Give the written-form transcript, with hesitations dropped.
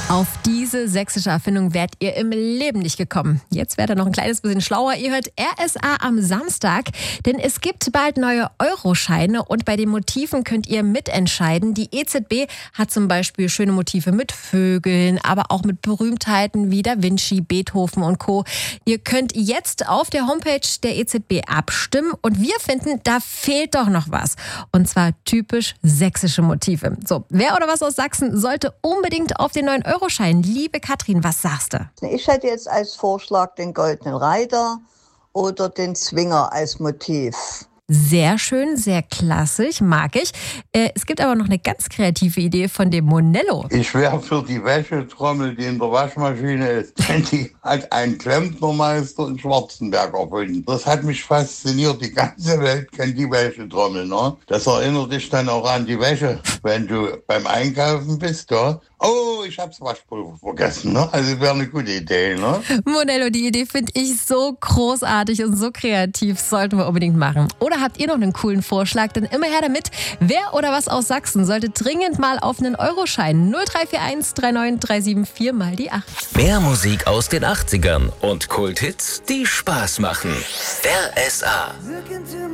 Auf diese sächsische Erfindung wärt ihr im Leben nicht gekommen. Jetzt werdet ihr noch ein kleines bisschen schlauer. Ihr hört RSA am Samstag, denn es gibt bald neue Euroscheine und bei den Motiven könnt ihr mitentscheiden. Die EZB hat zum Beispiel schöne Motive mit Vögeln, aber auch mit Berühmtheiten wie Da Vinci, Beethoven und Co. Ihr könnt jetzt auf der Homepage der EZB abstimmen und wir finden, da fehlt doch noch was. Und zwar typisch sächsische Motive. So, wer oder was aus Sachsen sollte unbedingt auf den neuen Euroschein? Liebe Katrin, was sagst du? Ich hätte jetzt als Vorschlag den Goldenen Reiter oder den Zwinger als Motiv. Sehr schön, sehr klassisch, mag ich. Es gibt aber noch eine ganz kreative Idee von dem Monello. Ich wäre für die Wäschetrommel, die in der Waschmaschine ist. Die hat ein Klempnermeister in Schwarzenberg erfunden. Das hat mich fasziniert. Die ganze Welt kennt die Wäschetrommel. Ne? Das erinnert dich dann auch an die Wäsche, wenn du beim Einkaufen bist. Ja? Oh, ich hab's Waschpulver vergessen. Ne? Also wäre eine gute Idee. Ne? Monello, die Idee finde ich so großartig und so kreativ. Sollten wir unbedingt machen. Oder habt ihr noch einen coolen Vorschlag? Dann immer her damit. Wer oder was aus Sachsen sollte dringend mal auf einen Euroschein? 0341 39 374 mal die 8. Mehr Musik aus den 80ern und Kulthits, die Spaß machen. RSA.